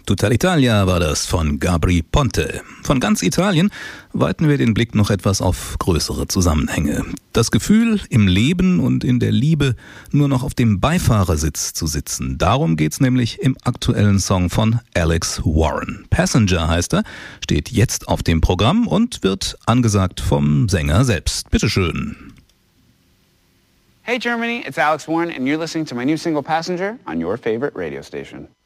Tutta l'Italia war das von Gabry Ponte. Von ganz Italien weiten wir den Blick noch etwas auf größere Zusammenhänge. Das Gefühl, im Leben und in der Liebe nur noch auf dem Beifahrersitz zu sitzen. Darum geht's nämlich im aktuellen Song von Alex Warren. Passenger heißt er, steht jetzt auf dem Programm und wird angesagt vom Sänger selbst. Bitteschön. Hey Germany, it's Alex Warren and you're listening to my new single Passenger on your favorite radio station.